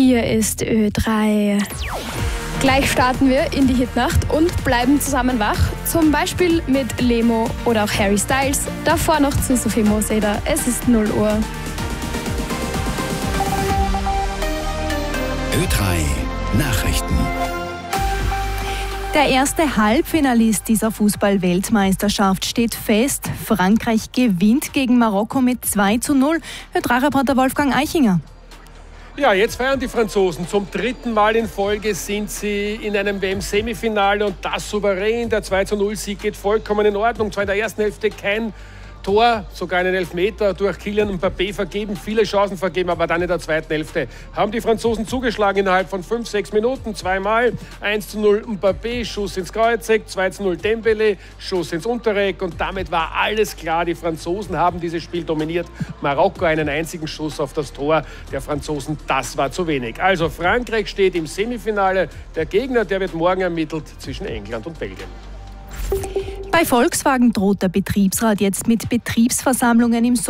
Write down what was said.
Hier ist Ö3. Gleich starten wir in die Hitnacht und bleiben zusammen wach. Zum Beispiel mit Lemo oder auch Harry Styles. Davor noch zu Sophie Moseder. Es ist 0 Uhr. Ö3 Nachrichten. Der erste Halbfinalist dieser Fußball-Weltmeisterschaft steht fest. Frankreich gewinnt gegen Marokko mit 2:0. Ö3-Reporter Wolfgang Eichinger. Ja, jetzt feiern die Franzosen. Zum 3. Mal in Folge sind sie in einem WM-Semifinale und das souverän. Der 2:0-Sieg geht vollkommen in Ordnung. Zwar in der ersten Hälfte kein Tor, sogar einen Elfmeter durch Kylian Mbappé vergeben, viele Chancen vergeben, aber dann in der zweiten Hälfte haben die Franzosen zugeschlagen innerhalb von 5-6 Minuten, zweimal. 1:0 Mbappé, Schuss ins Kreuzeck, 2:0 Dembélé, Schuss ins Untereck und damit war alles klar. Die Franzosen haben dieses Spiel dominiert. Marokko einen einzigen Schuss auf das Tor der Franzosen, das war zu wenig. Also Frankreich steht im Semifinale. Der Gegner, der wird morgen ermittelt zwischen England und Belgien. Bei Volkswagen droht der Betriebsrat jetzt mit Betriebsversammlungen im